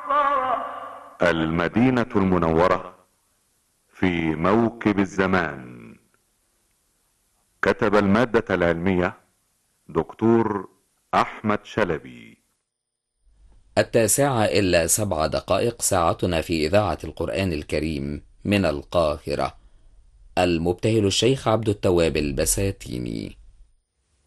المدينة المنورة في موكب الزمان. كتب المادة العلمية دكتور أحمد شلبي. 9:07 ساعتنا في إذاعة القرآن الكريم من القاهرة. المبتهل الشيخ عبد التواب البساتيني.